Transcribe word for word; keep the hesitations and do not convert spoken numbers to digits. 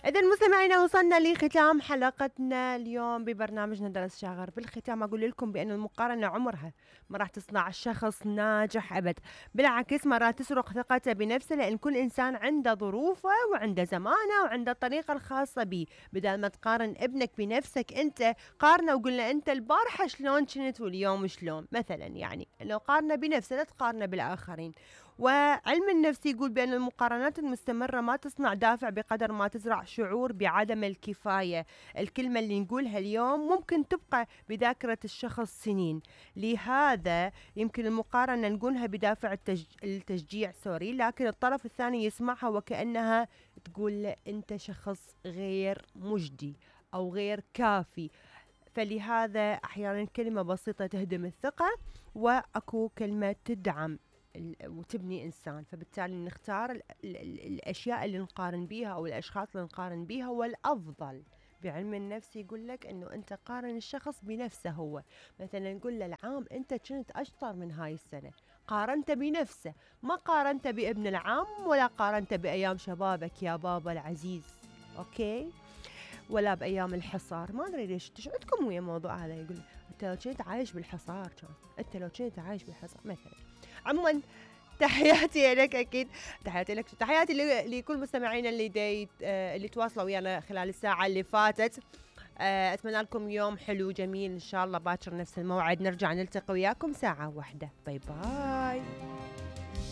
إذا مستمعينا وصلنا لختام حلقتنا اليوم ببرنامجنا درس شاغر. بالختام أقول لكم بأن المقارنة عمرها ما راح تصنع الشخص ناجح أبد، بالعكس مرات تسرق ثقته بنفسه، لأن كل إنسان عنده ظروفه وعنده زمانه وعنده الطريقة الخاصة به. بدل ما تقارن ابنك بنفسك أنت، قارنه وقلنا أنت البارحة شلون كنت واليوم شلون. مثلا يعني لو قارنه بنفسه لا تقارنه بالآخرين. وعلم النفس يقول بأن المقارنات المستمرة ما تصنع دافع بقدر ما تزرع شعور بعدم الكفاية. الكلمة اللي نقولها اليوم ممكن تبقى بذاكرة الشخص سنين. لهذا يمكن المقارنة نقولها بدافع التج... التشجيع سوري، لكن الطرف الثاني يسمعها وكأنها تقول له أنت شخص غير مجدي أو غير كافي. فلهذا أحيانا كلمة بسيطة تهدم الثقة، وأكو كلمة تدعم وتبني إنسان. فبالتالي نختار ال ال ال الأشياء اللي نقارن بيها أو الأشخاص اللي نقارن بيها. والأفضل بعلم النفس يقول لك أنه أنت قارن الشخص بنفسه هو. مثلا نقول له العام أنت كنت أشطر من هاي السنة، قارنت بنفسه، ما قارنت بابن العام ولا قارنت بأيام شبابك يا بابا العزيز. أوكي؟ ولا بأيام الحصار. ما أدري ليش تشعدكم ويا الموضوع هذا. يقول أنت لو كنت عايش بالحصار كان، أنت لو كنت عايش بالحصار مثلا. عموما تحياتي لك اكيد، تحياتي لك، تحياتي لكل مستمعينا اللي دي آه اللي تواصلوا ويانا خلال الساعه اللي فاتت. آه اتمنى لكم يوم حلو جميل، ان شاء الله باكر نفس الموعد نرجع نلتقي وياكم ساعه واحده. باي باي.